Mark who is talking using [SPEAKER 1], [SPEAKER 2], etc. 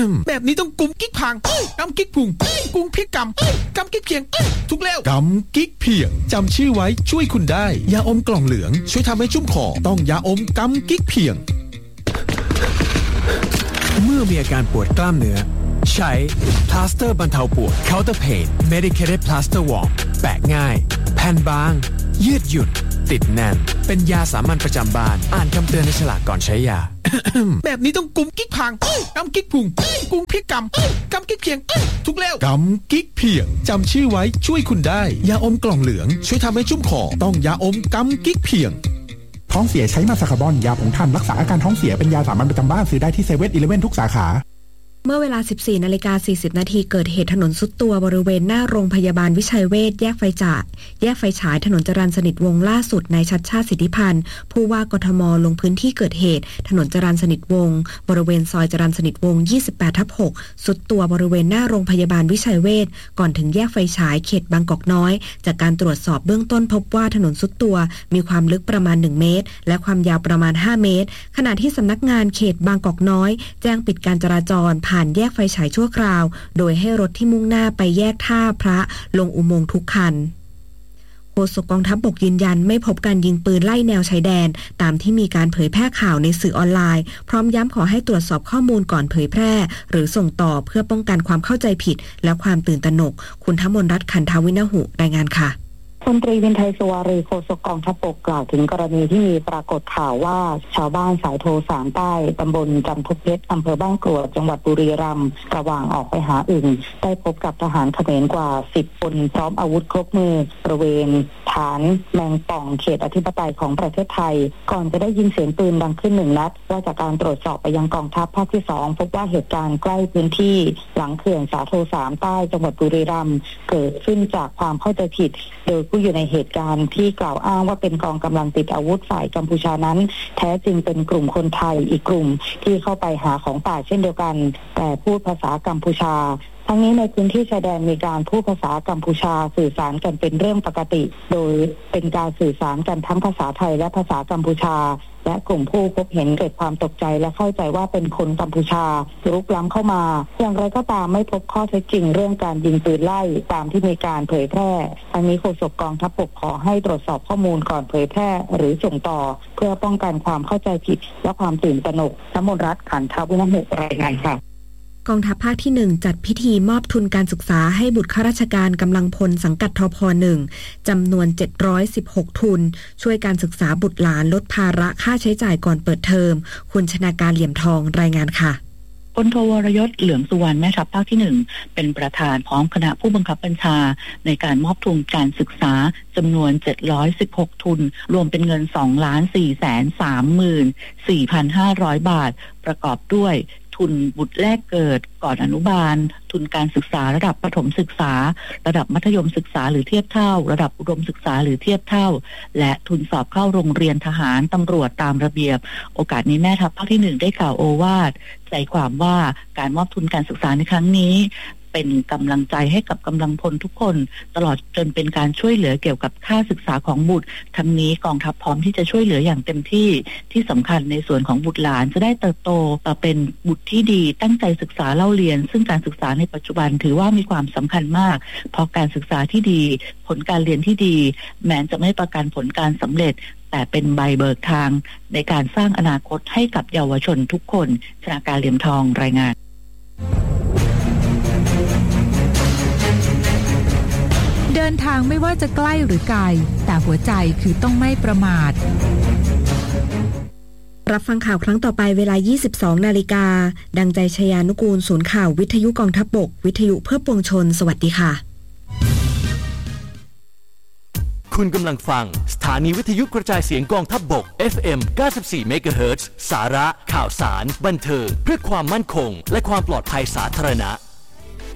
[SPEAKER 1] แบบนี้ต้องกุมกิ๊กพังกำกิ๊กพุงกุมพริกกำกิ๊กเพียงถูกแล้วกำกิ๊กเพียงจำชื่อไว้ช่วยคุณได้ยาอมกล่องเหลืองช่วยทำให้ชุ่มคอต้องยาอมกำกิ๊กเพียง
[SPEAKER 2] เมื่อมีอาการปวดกล้ามเนื้อใช้พลาสเตอร์บรรเทาปวด Counter Pain Medicated Plaster Walk แปะง่ายแผ่นบางยืดหยุ่นติดแน่นเป็นยาสามัญประจำบ้านอ่านคำเตือนในฉลากก่อนใช้ยา
[SPEAKER 1] แบบนี้ต้องกุมกิ๊กพังกำกิ๊กพุงกุมพริกกำกิ๊กเพียงถูกแล้วกำกิ๊กเพียงจำชื่อไว้ช่วยคุณได้ยาอมกล่องเหลืองช่วยทำให้ชุ่มคอต้องยาอมกำกิ๊กเพียง
[SPEAKER 3] ท้องเสียใช้มาซาคาบอนยาผงท่านรักษาอาการท้องเสียเป็นยาสามัญประจำบ้านซื้อได้ที่เซเว่นอีเลฟเว่นทุกสาขา
[SPEAKER 4] เมื่อเวลา 14:40 นาทีเกิดเหตุถนนทรุดตัวบริเวณหน้าโรงพยาบาลวิชัยเวชแยกไฟฉายถนนจรัญสนิทวงศ์ล่าสุดนายชัชชาติสิทธิพันธ์ผู้ว่ากทมลงพื้นที่เกิดเหตุถนนจรัญสนิทวงศ์บริเวณซอยจรัญสนิทวงศ์ 28/6 ทรุดตัวบริเวณหน้าโรงพยาบาลวิชัยเวชก่อนถึงแยกไฟฉายเขตบางกอกน้อยจากการตรวจสอบเบื้องต้นพบว่าถนนทรุดตัวมีความลึกประมาณ1เมตรและความยาวประมาณ5เมตรขณะที่สำนักงานเขตบางกอกน้อยแจ้งปิดการจราจรผ่านแยกไฟฉายชั่วคราวโดยให้รถที่มุ่งหน้าไปแยกท่าพระลงอุโมงค์ทุกคันโฆษกกองทัพบกยืนยันไม่พบการยิงปืนไล่แนวชายแดนตามที่มีการเผยแพร่ข่าวในสื่อออนไลน์พร้อมย้ำขอให้ตรวจสอบข้อมูลก่อนเผยแพร่หรือส่งต่อเพื่อป้องกันความเข้าใจผิดและความตื่นตระหนกคุณธมนต์รัตน์ขันธวินหุรายงานค่ะ
[SPEAKER 5] พลตรีวินไทยสุวารีโฆษกกองทัพบกกล่าวถึงกรณีที่มีปรากฏข่าวว่าชาวบ้านสายโท3ใต้ตำบลจันทเพชรอำเภอบ้านกรวดจังหวัดบุรีรัมย์ระหว่างออกไปหาอึ่งได้พบกับทหารเขมรกว่า10คนพร้อมอาวุธครบมือบริเวณฐานแมงป่องเขตอธิปไตยของประเทศไทยก่อนจะได้ยินเสียงปืนดังขึ้น1นัดว่าจากการตรวจสอบไปยังกองทัพภาคที่2พบว่าเหตุการณ์ใกล้พื้นที่หลังเขื่อนสาโท3ใต้จังหวัดบุรีรัมย์เกิดขึ้นจากความเข้าใจผิดโดยผู้อยู่ในเหตุการณ์ที่กล่าวอ้างว่าเป็นกองกำลังติดอาวุธฝ่ายกัมพูชานั้นแท้จริงเป็นกลุ่มคนไทยอีกกลุ่มที่เข้าไปหาของป่าเช่นเดียวกันแต่พูดภาษากัมพูชาทั้งนี้ในพื้นที่ชายแดนมีการพูดภาษากัมพูชาสื่อสารกันเป็นเรื่องปกติโดยเป็นการสื่อสารกันทั้งภาษาไทยและภาษากัมพูชาและกลุ่มผู้พบเห็นเกิดความตกใจและเข้าใจว่าเป็นคนกัมพูชารุกล้ำเข้ามาอย่างไรก็ตามไม่พบข้อเท็จจริงเรื่องการยิงปืนไล่ตามที่มีการเผยแพร่ทั้งนี้โฆษกกองทัพบกขอให้ตรวจสอบข้อมูลก่อนเผยแพร่หรือส่งต่อเพื่อป้องกันความเข้าใจผิดและความตื่นตระหนกธมนต์รัตน์ขันธวินหุรายงานค่ะ
[SPEAKER 4] กองทัพภาคที่1จัดพิธีมอบทุนการศึกษาให้บุตรข้าราชการกำลังพลสังกัดทพ.1 จำนวน716ทุนช่วยการศึกษาบุตรหลานลดภาระค่าใช้จ่ายก่อนเปิดเทอมคุณชนาการเหลี่ยมทองรายงานค่ะ
[SPEAKER 6] พลโทวรยศเหลืองสุวรรณแม่ทัพภาคที่1เป็นประธานพร้อมคณะผู้บังคับบัญชาในการมอบทุนการศึกษาจำนวน716ทุนรวมเป็นเงิน 2,434,500 บาทประกอบด้วยทุนบุตรแรกเกิดก่อนอนุบาลทุนการศึกษาระดับประถมศึกษาระดับมัธยมศึกษาหรือเทียบเท่าระดับอุดมศึกษาหรือเทียบเท่าและทุนสอบเข้าโรงเรียนทหารตำรวจตามระเบียบโอกาสนี้แม่ทัพภาคที่1ได้กล่าวโอวาทใจความว่าการมอบทุนการศึกษาในครั้งนี้เป็นกำลังใจให้กับกำลังพลทุกคนตลอดจนเป็นการช่วยเหลือเกี่ยวกับค่าศึกษาของบุตรทั้งนี้กองทัพพร้อมที่จะช่วยเหลืออย่างเต็มที่สำคัญในส่วนของบุตรหลานจะได้เติบโตเป็นบุตรที่ดีตั้งใจศึกษาเล่าเรียนซึ่งการศึกษาในปัจจุบันถือว่ามีความสำคัญมากเพราะการศึกษาที่ดีผลการเรียนที่ดีแม้จะไม่ประกันผลการสำเร็จแต่เป็นใบเบิกทางในการสร้างอนาคตให้กับเยาวชนทุกคนชนาการเหลี่ยมทองรายงาน
[SPEAKER 7] เดินทางไม่ว่าจะใกล้หรือไกลแต่หัวใจคือต้องไม่ประมาท
[SPEAKER 4] รับฟังข่าวครั้งต่อไปเวลา 22 นาฬิกาดังใจชยานุกูลศูนย์ข่าววิทยุกองทัพบกวิทยุเพื่อปวงชนสวัสดีค่ะ
[SPEAKER 8] คุณกำลังฟังสถานีวิทยุกระจายเสียงกองทัพบก FM 94 เมกะเฮิรตซ์สาระข่าวสารบันเทิงเพื่อความมั่นคงและความปลอดภัยสาธารณะ